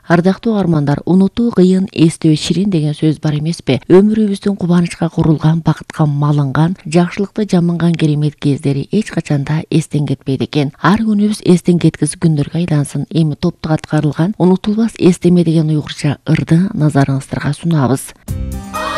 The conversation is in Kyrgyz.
Ардактуу угармандар, унутуу кыйын, эстөө ширин деген сөз бар эмеспи? Өмүрүбүздүн кубанычка курулган, бакытка малынган, жакшылыкты жаманган керемет кездери эч качан да эстен кетпейт экен. Ар күнүбүз эстен кеткис күндөргө айлансын. Эми топтук аткарылган унутулбас эстеме деген уйгурча ырды назарыңыздарга сунабыз.